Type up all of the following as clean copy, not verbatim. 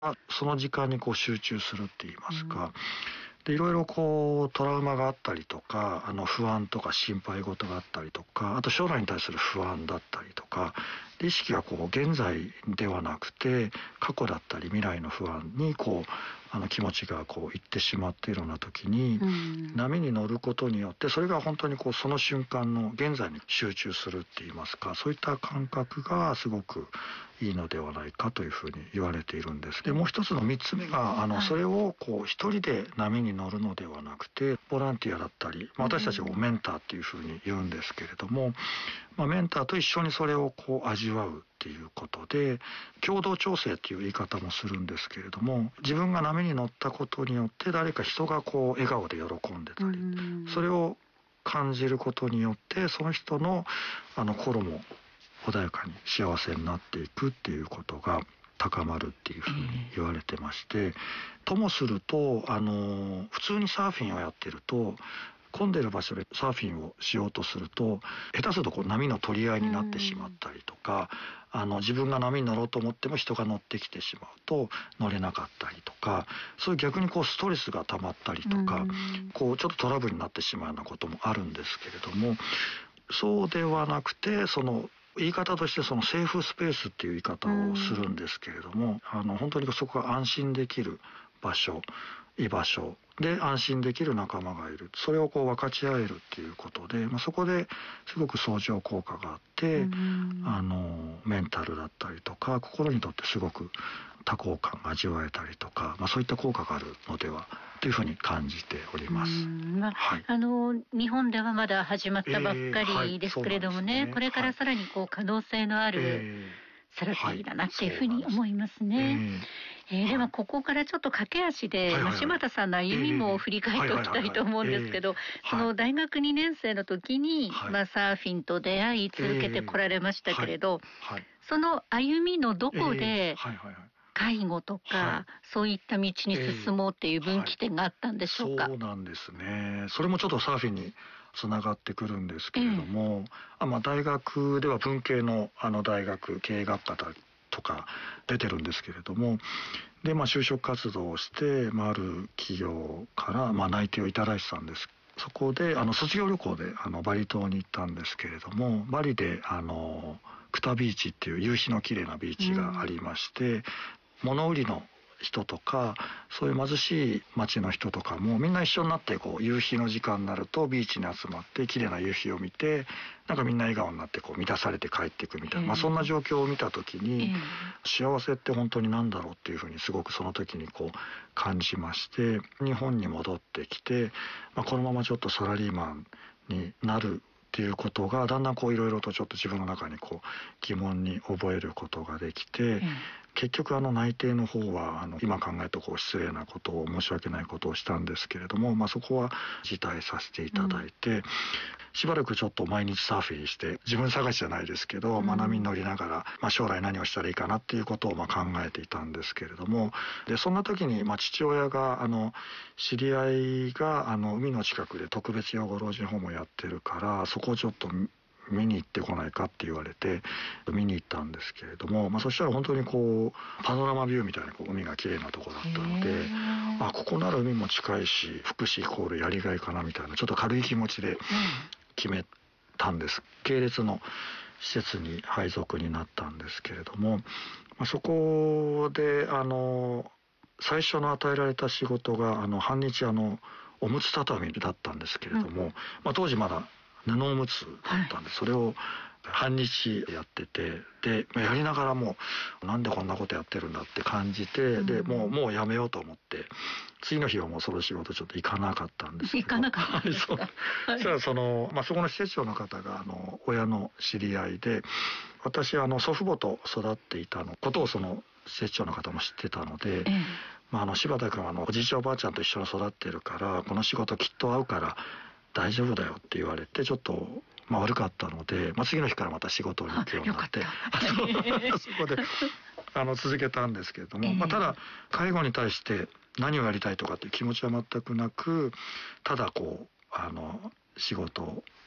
その時間にこう集中するって言いますか、でいろいろこうトラウマがあったりとか、不安とか心配事があったりとか、あと将来に対する不安だったりとかで、意識がこう現在ではなくて過去だったり未来の不安にこう気持ちがこういってしまっているような時に、波に乗ることによってそれが本当にこうその瞬間の現在に集中するって言いますか、そういった感覚がすごくいいのではないかというふうに言われているんです。でもう一つの3つ目がそれをこう一人で波に乗るのではなくて、ボランティアだったり、私たちをメンターっていうふうに言うんですけれども、メンターと一緒にそれをこう味わうっていうことで、共同調整っていう言い方もするんですけれども、自分が波に乗ったことによって誰か人がこう笑顔で喜んでたり、それを感じることによってその人の心も穏やかに幸せになっていくっていうことが高まるっていうふうに言われてまして、ともすると普通にサーフィンをやってると、混んでる場所でサーフィンをしようとすると下手するとこう波の取り合いになってしまったりとか、自分が波に乗ろうと思っても人が乗ってきてしまうと乗れなかったりとか、そういう逆にこうストレスが溜まったりとか、こうちょっとトラブルになってしまうようなこともあるんですけれども、そうではなくて、その言い方としてそのセーフスペースっていう言い方をするんですけれども、本当にそこが安心できる場所、居場所で安心できる仲間がいる、それをこう分かち合えるっていうことで、そこですごく相乗効果があって、メンタルだったりとか心にとってすごく多幸感が味わえたりとか、そういった効果があるのではというふうに感じております。 日本ではまだ始まったばっかりですけれどもね、これからさらにこう可能性のあるセラピーだなっていうふうに思いますね。ではここからちょっと駆け足で、柴田さんの歩みも振り返っておきたいと思うんですけど、その大学2年生の時に、サーフィンと出会い続けてこられましたけれど、その歩みのどこで介護とか、そういった道に進もうっていう分岐点があったんでしょうか。 そうなんですね。それもちょっとサーフィンにつながってくるんですけれども、大学では文系の大学経営学科とか出てるんですけれども、で就職活動をして、ある企業から内定をいただいてたんです。そこで卒業旅行でバリ島に行ったんですけれども、バリでクタビーチっていう夕日の綺麗なビーチがありまして、物売りの人とかそういう貧しい町の人とかもみんな一緒になってこう夕日の時間になるとビーチに集まって綺麗な夕日を見て、なんかみんな笑顔になってこう満たされて帰っていくみたいな、そんな状況を見た時に、幸せって本当に何だろうっていうふうにすごくその時にこう感じまして、日本に戻ってきて、このままちょっとサラリーマンになるっていうことがだんだんこういろいろとちょっと自分の中にこう疑問に覚えることができて、結局内定の方は今考えるとこう失礼なことを、申し訳ないことをしたんですけれども、そこは辞退させていただいて、しばらくちょっと毎日サーフィンして自分探しじゃないですけど、波に乗りながら、将来何をしたらいいかなっていうことを考えていたんですけれども、でそんな時に父親が知り合いが海の近くで特別養護老人ホームをやってるから、そこをちょっと見に行ってこないかって言われて見に行ったんですけれども、そしたら本当にこうパノラマビューみたいな海が綺麗なところだったので、ここなら海も近いし福祉イコールやりがいかなみたいなちょっと軽い気持ちで決めたんです。系列の施設に配属になったんですけれども、そこで最初の与えられた仕事が半日おむつ畳みだったんですけれども、当時まだ布おむつだったんで、それを半日やってて、でやりながらもなんでこんなことやってるんだって感じて、でもうやめようと思って次の日はもうその仕事ちょっと行かなかったんですけど。 行かなかったんですか。 そしたらそこの施設長の方が親の知り合いで、私祖父母と育っていたことをその施設長の方も知ってたので、柴田君はおじいちゃんおばあちゃんと一緒に育ってるからこの仕事きっと合うから大丈夫だよって言われて、ちょっと悪かったので、次の日からまた仕事に行くようになって、そこで続けたんですけれども、ただ介護に対して何をやりたいとかっていう気持ちは全くなく、ただこう仕事を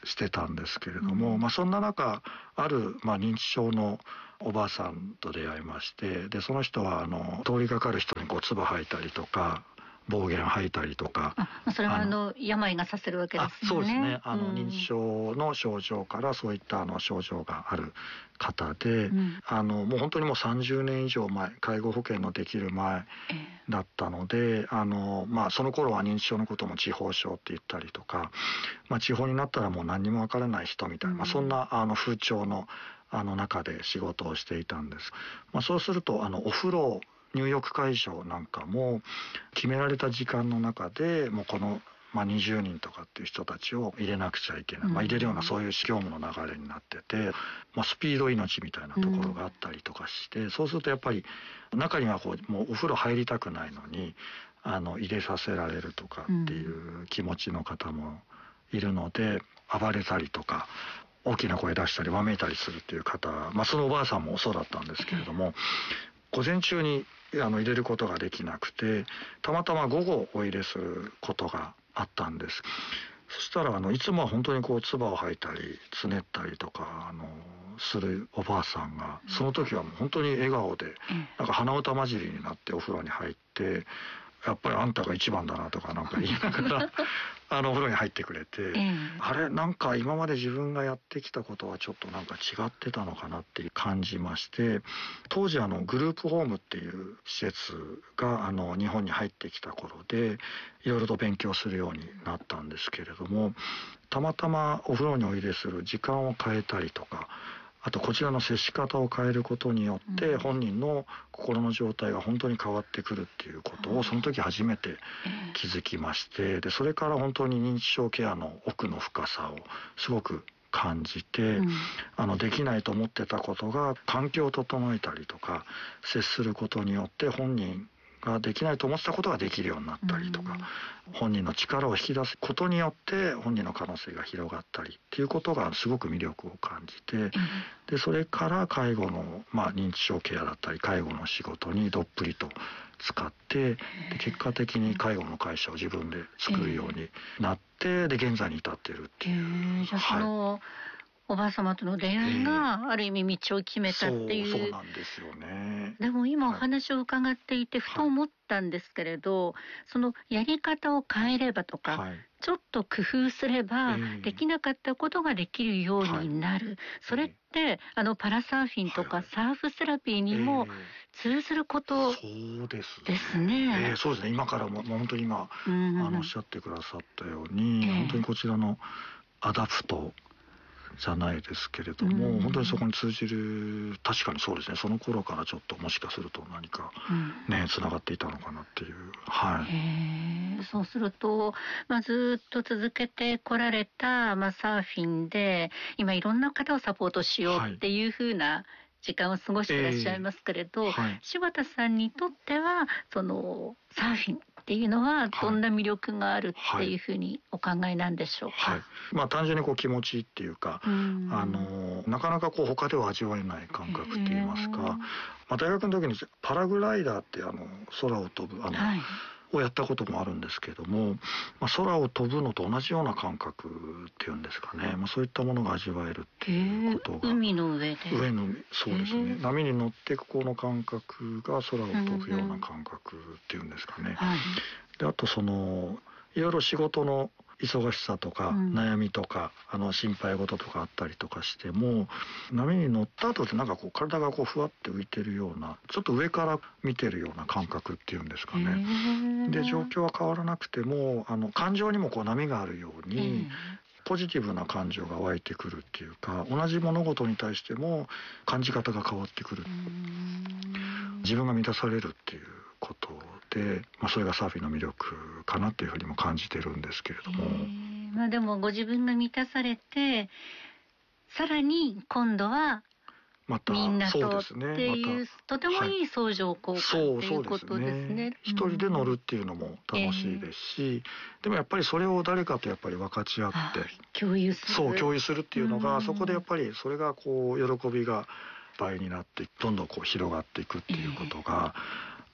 してたんですけれども、そんな中ある、認知症のおばあさんと出会いまして、でその人は通りがかる人に唾吐いたりとか暴言吐いたりとか、 それは病がさせるわけですね。 そうですね。認知症の症状からそういった症状がある方で、もう本当にもう30年以上前、介護保険のできる前だったので、その頃は認知症のことも地方症って言ったりとか、地方になったらもう何にもわからない人みたいな、そんな風潮の中で仕事をしていたんです。そうするとお風呂入浴会場なんかも決められた時間の中でもうこの、20人とかっていう人たちを入れなくちゃいけない、入れるようなそういう業務の流れになってて、スピード命みたいなところがあったりとかして、そうするとやっぱり中にはもうお風呂入りたくないのに入れさせられるとかっていう気持ちの方もいるので、暴れたりとか大きな声出したりわめいたりするっていう方、そのおばあさんもそうだったんですけれども、午前中に入れることができなくて、たまたま午後お入れすることがあったんです。そしたらいつもは本当に唾を吐いたりつねったりとかするおばあさんが、その時はもう本当に笑顔で、なんか鼻歌混じりになってお風呂に入って、やっぱりあんたが一番だなとかなんか言いながらお風呂に入ってくれて、あれなんか今まで自分がやってきたことはちょっとなんか違ってたのかなって感じまして、当時グループホームっていう施設が日本に入ってきた頃でいろいろと勉強するようになったんですけれども、たまたまお風呂にお入れする時間を変えたりとか、あとこちらの接し方を変えることによって本人の心の状態が本当に変わってくるっていうことをその時初めて気づきまして、でそれから本当に認知症ケアの奥の深さをすごく感じて、できないと思ってたことが環境を整えたりとか接することによって本人ができないと思ってたことができるようになったりとか、本人の力を引き出すことによって本人の可能性が広がったりっていうことがすごく魅力を感じて、でそれから介護の、認知症ケアだったり介護の仕事にどっぷりと使って、で結果的に介護の会社を自分で作るようになって、で現在に至っているっていう。 じゃあその、おばあ様との出会いがある意味道を決めたっていう、 そうなんですよね。 でも今お話を伺っていてふと思ったんですけれど、そのやり方を変えればとか、ちょっと工夫すればできなかったことができるようになる、それってパラサーフィンとかサーフセラピーにも通ずることですね。 そうですね。今からも本当に今おっしゃってくださったように、本当にこちらのアダプトじゃないですけれども、本当にそこに通じる、確かにそうですね。その頃からちょっともしかすると何かね、つながっていたのかなっていう。 そうすると、ずっと続けてこられた、サーフィンで今いろんな方をサポートしようっていう風な時間を過ごしていらっしゃいますけれど、柴田さんにとってはそのサーフィンっていうのはどんな魅力があるっていうふうにお考えなんでしょうか。 単純に気持ちいいっていうか、なかなか他では味わえない感覚って言いますか、大学の時にパラグライダーって空を飛ぶをやったこともあるんですけども、空を飛ぶのと同じような感覚っていうんですかね、そういったものが味わえるっていうことが、 海の上でそうですね、波に乗ってこの感覚が空を飛ぶような感覚っていうんですかね。であといろいろ仕事の忙しさとか悩みとか心配事とかあったりとかしても、波に乗った後ってなんか体がふわって浮いてるような、ちょっと上から見てるような感覚っていうんですかね。で状況は変わらなくても感情にも波があるように、ポジティブな感情が湧いてくるっていうか、同じ物事に対しても感じ方が変わってくる、自分が満たされるっていうことで、それがサーフィンの魅力かなっていうふうにも感じてるんですけれども、 でもご自分が満たされて、さらに今度はみんなとっていう、とてもいい相乗効果っていうことですね。 一人で乗るっていうのも楽しいですし、でもやっぱりそれを誰かとやっぱり分かち合って共有するっていうのが、そこでやっぱりそれが喜びが倍になってどんどん広がっていくっていうことが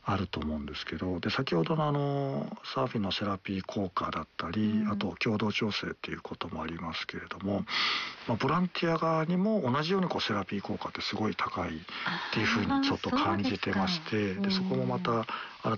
あると思うんですけど、で先ほどのサーフィンのセラピー効果だったり、あと共同調整っていうこともありますけれども、ボランティア側にも同じようにセラピー効果ってすごい高いっていうふうにちょっと感じてまして、でそこもまた新